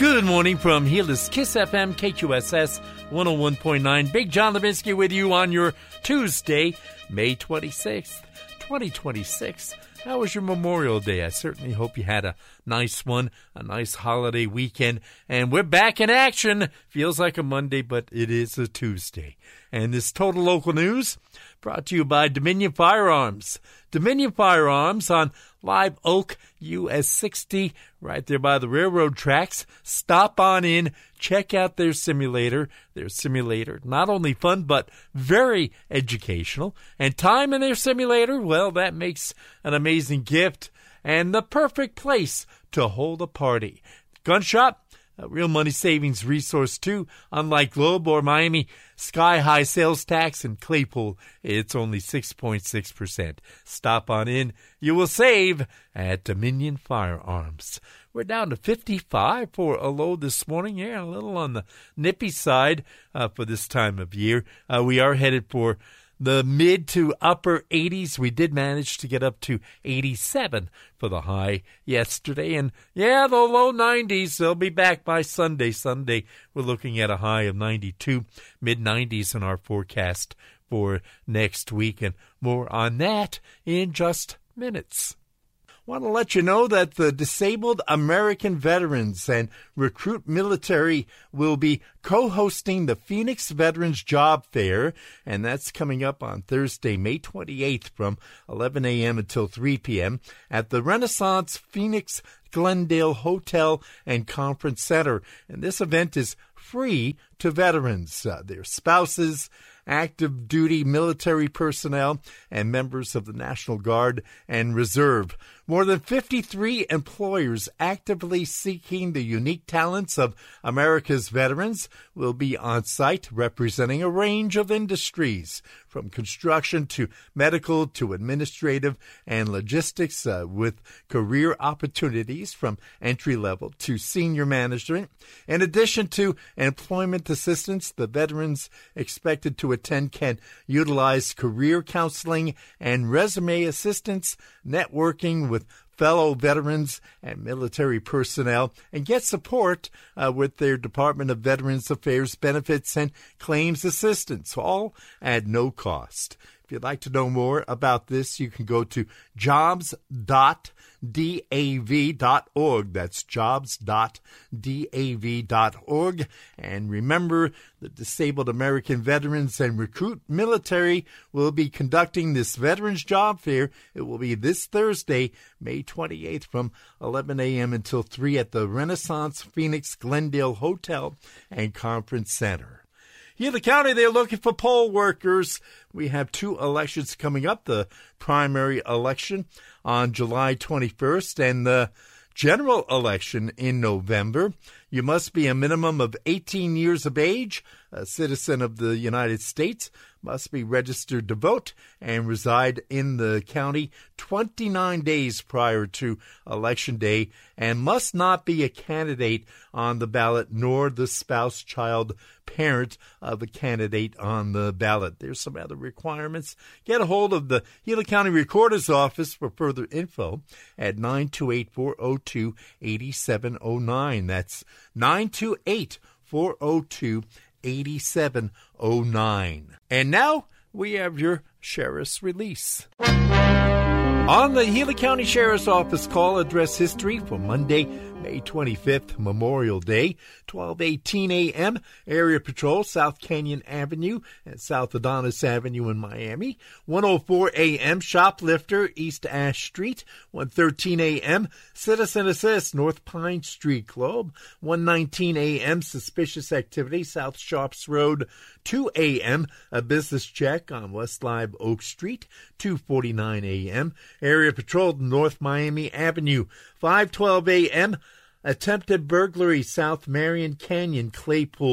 Good morning from Healers Kiss FM, KQSS 101.9. Big John Levinsky with you on your Tuesday, May 26th, 2026. How was your Memorial Day? I certainly hope you had a nice one, a nice holiday weekend. And we're back in action. Feels like a Monday, but it is a Tuesday. And this Total Local News brought to you by Dominion Firearms. Dominion Firearms on Live Oak, US 60, right there by the railroad tracks. Stop on in, check out their simulator. Their simulator, not only fun, but very educational. And time in their simulator, well, that makes an amazing gift and the perfect place to hold a party. Gun shop, a real money savings resource too. Unlike Globe or Miami, sky-high sales tax in Claypool, it's only 6.6%. Stop on in. You will save at Dominion Firearms. We're down to 55 for a low this morning. Yeah, a little on the nippy side for this time of year. We are headed for the mid to upper 80s. We did manage to get up to 87 for the high yesterday. And yeah, the low 90s, they'll be back by Sunday. Sunday, we're looking at a high of 92, mid 90s in our forecast for next week. And more on that in just minutes. Want to let you know that the Disabled American Veterans and Recruit Military will be co-hosting the Phoenix Veterans Job Fair, and that's coming up on Thursday, May 28th from 11 a.m. until 3 p.m. at the Renaissance Phoenix Glendale Hotel and Conference Center. And this event is free to veterans, their spouses, active duty military personnel, and members of the National Guard and Reserve. More than 53 employers actively seeking the unique talents of America's veterans will be on site representing a range of industries, from construction to medical to administrative and logistics, with career opportunities from entry-level to senior management. In addition to employment assistance, the veterans expected to attend can utilize career counseling and resume assistance, networking with fellow veterans and military personnel, and get support with their Department of Veterans Affairs benefits and claims assistance, all at no cost. If you'd like to know more about this, you can go to jobs.dav.org. That's jobs.dav.org. And remember, the Disabled American Veterans and Recruit Military will be conducting this Veterans Job Fair. It will be this Thursday, May 28th from 11 a.m. until 3 at the Renaissance Phoenix Glendale Hotel and Conference Center. Here in the county, they're looking for poll workers. We have two elections coming up, the primary election on July 21st and the general election in November. You must be a minimum of 18 years of age, a citizen of the United States, must be registered to vote, and reside in the county 29 days prior to Election Day, and must not be a candidate on the ballot nor the spouse, child, parent of a candidate on the ballot. There's some other requirements. Get a hold of the Gila County Recorder's Office for further info at 928-402-8709. That's 928-402-8709. And now we have your Sheriff's Release. On the Gila County Sheriff's Office call address history for Monday, May 25th, Memorial Day, 12:18 a.m., Area Patrol, South Canyon Avenue and South Adonis Avenue in Miami. 1:04 a.m., Shoplifter, East Ash Street. 1:13 a.m., Citizen Assist, North Pine Street, Globe. 1:19 a.m., Suspicious Activity, South Shops Road. 2 a.m., a business check on West Live Oak Street. 2:49 a.m., Area Patrol, North Miami Avenue. 5:12 a.m., attempted burglary, South Marion Canyon, Claypool.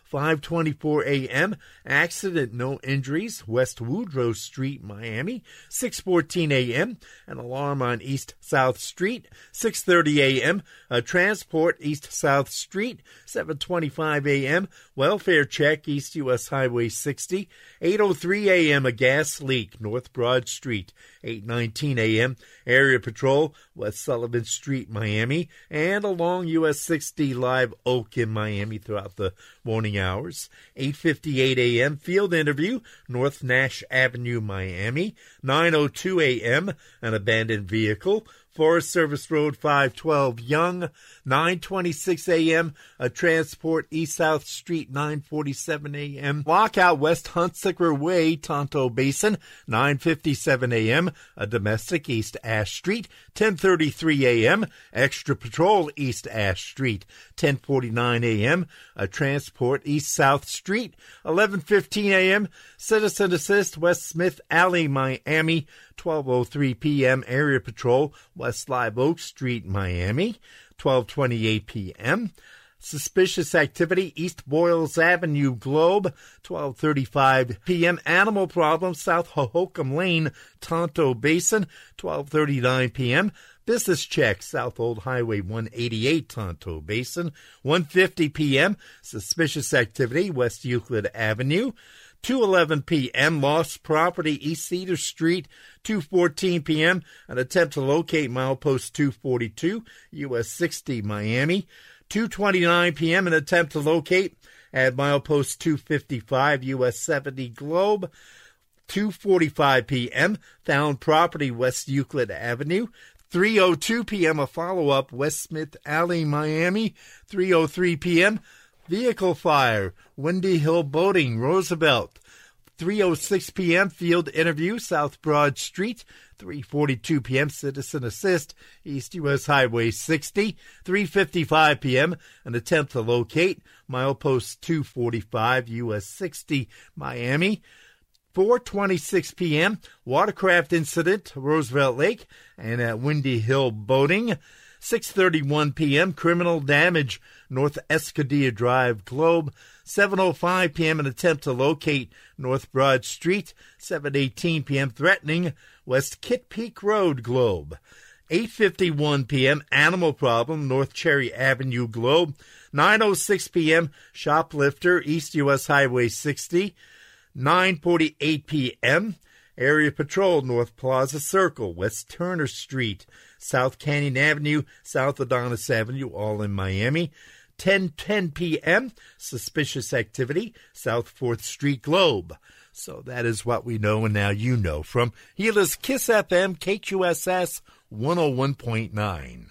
5:24 a.m. Accident, no injuries, West Woodrow Street, Miami. 6:14 a.m. An alarm on East South Street. 6:30 a.m. A transport, East South Street. 7:25 a.m. Welfare check, East U.S. Highway 60. 8:03 a.m. A gas leak, North Broad Street. 8:19 a.m. Area patrol, West Sullivan Street, Miami, and along U.S. 60 Live Oak in Miami throughout the morning hours. 8:58 a.m. Field interview, North Nash Avenue, Miami. 9:02 a.m. An abandoned vehicle, Forest Service Road 512 Young. 9:26 a.m. A transport, East South Street. 9:47 a.m. Walkout, West Hunsaker Way, Tonto Basin. 9:57 a.m. A domestic, East Ash Street. 10:33 a.m. Extra patrol, East Ash Street. 10:49 a.m. A transport, East South Street. 11:15 a.m. Citizen assist, West Smith Alley, Miami. 12:03 p.m. Area patrol, West Live Oak Street, Miami. 12:28 p.m. Suspicious activity, East Boyles Avenue, Globe. 12:35 p.m. Animal problem, South Hohokam Lane, Tonto Basin. 12:39 p.m. Business check, South Old Highway 188, Tonto Basin. 1:50 p.m. Suspicious activity, West Euclid Avenue. 2:11 p.m. Lost property, East Cedar Street. 2:14 p.m. An attempt to locate milepost 242, U.S. 60, Miami. 2:29 p.m. An attempt to locate at milepost 255, U.S. 70, Globe. 2:45 p.m. Found property, West Euclid Avenue. 3:02 p.m. A follow-up, West Smith Alley, Miami. 3:03 p.m. Vehicle fire, Windy Hill Boating, Roosevelt. 3:06 p.m. Field interview, South Broad Street. 3:42 p.m. Citizen assist, East U.S. Highway 60. 3:55 p.m. An attempt to locate milepost 245, U.S. 60, Miami. 4:26 p.m. Watercraft incident, Roosevelt Lake and at Windy Hill Boating. 6:31 p.m. Criminal damage, North Escadilla Drive, Globe. 7:05 p.m. An attempt to locate North Broad Street. 7:18 p.m. Threatening, West Kit Peak Road, Globe. 8:51 p.m. Animal problem, North Cherry Avenue, Globe. 9:06 p.m. Shoplifter, East U.S. Highway 60. 9:48 p.m. Area patrol, North Plaza Circle, West Turner Street, South Canyon Avenue, South Adonis Avenue, all in Miami. 10:10 p.m. Suspicious activity, South 4th Street, Globe. So that is what we know, and now you know from Gila's Kiss FM, KQSS 101.9.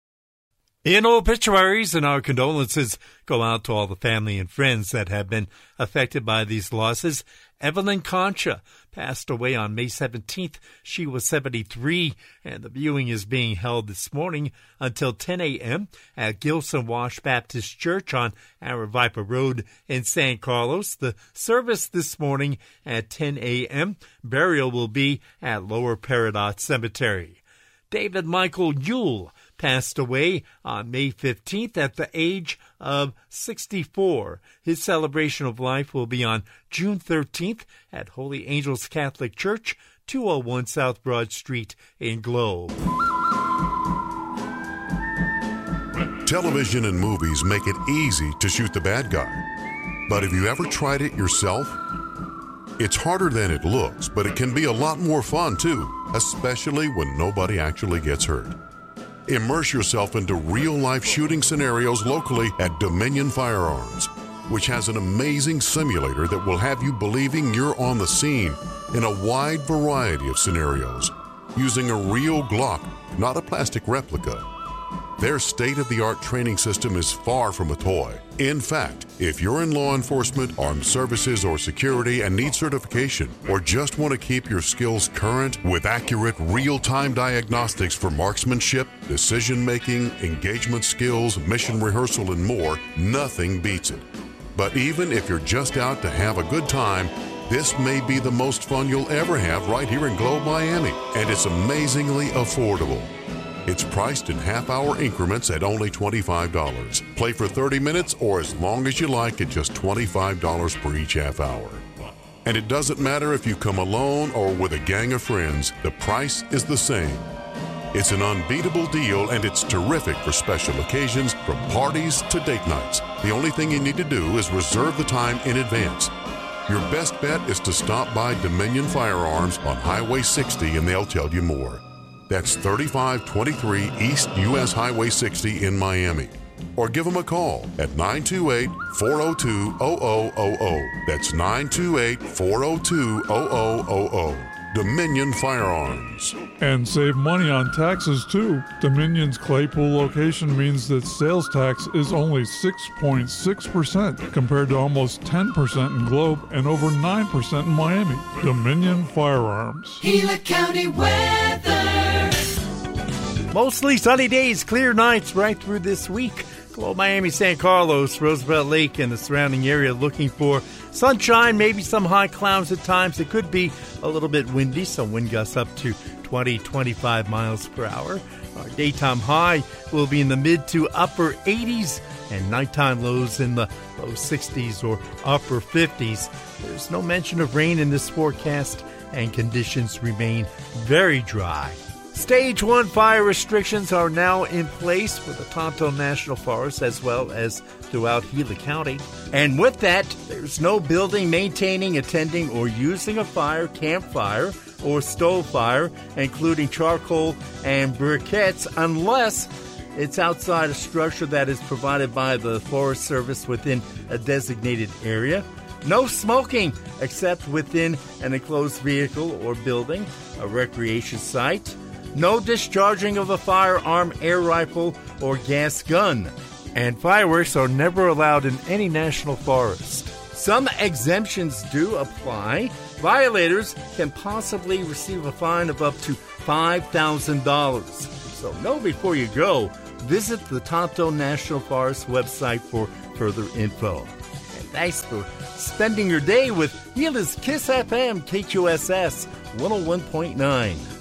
In obituaries, and our condolences go out to all the family and friends that have been affected by these losses. Evelyn Concha passed away on May 17th. She was 73, and the viewing is being held this morning until 10 a.m. at Gilson Wash Baptist Church on Aravipa Road in San Carlos. The service this morning at 10 a.m. Burial will be at Lower Peridot Cemetery. David Michael Yule passed away on May 15th at the age of 64. His celebration of life will be on June 13th at Holy Angels Catholic Church, 201 South Broad Street in Globe. Television and movies make it easy to shoot the bad guy. But have you ever tried it yourself? It's harder than it looks, but it can be a lot more fun too, especially when nobody actually gets hurt. Immerse yourself into real-life shooting scenarios locally at Dominion Firearms, which has an amazing simulator that will have you believing you're on the scene in a wide variety of scenarios, using a real Glock, not a plastic replica. Their state-of-the-art training system is far from a toy. In fact, if you're in law enforcement, armed services, or security and need certification, or just want to keep your skills current with accurate, real-time diagnostics for marksmanship, decision-making, engagement skills, mission rehearsal, and more, nothing beats it. But even if you're just out to have a good time, this may be the most fun you'll ever have right here in Globe, Miami, and it's amazingly affordable. It's priced in half-hour increments at only $25. Play for 30 minutes or as long as you like at just $25 per each half hour. And it doesn't matter if you come alone or with a gang of friends, the price is the same. It's an unbeatable deal, and it's terrific for special occasions, from parties to date nights. The only thing you need to do is reserve the time in advance. Your best bet is to stop by Dominion Firearms on Highway 60 and they'll tell you more. That's 3523 East US Highway 60 in Miami. Or give them a call at 928-402-0000. That's 928-402-0000. Dominion Firearms. And save money on taxes, too. Dominion's Claypool location means that sales tax is only 6.6% compared to almost 10% in Globe and over 9% in Miami. Dominion Firearms. Gila County weather. Mostly sunny days, clear nights right through this week. Globe, Miami, San Carlos, Roosevelt Lake, and the surrounding area looking for sunshine, maybe some high clouds at times. It could be a little bit windy, some wind gusts up to 20-25 miles per hour. Our daytime high will be in the mid to upper 80s, and nighttime lows in the low 60s or upper 50s. There's no mention of rain in this forecast, and conditions remain very dry. Stage 1 fire restrictions are now in place for the Tonto National Forest as well as throughout Gila County. And with that, there's no building, maintaining, attending, or using a fire, campfire, or stove fire, including charcoal and briquettes, unless it's outside a structure that is provided by the Forest Service within a designated area. No smoking except within an enclosed vehicle or building, a recreation site. No discharging of a firearm, air rifle, or gas gun. And fireworks are never allowed in any national forest. Some exemptions do apply. Violators can possibly receive a fine of up to $5,000. So know before you go, visit the Tonto National Forest website for further info. And thanks for spending your day with Gila's Kiss FM KQSS 101.9.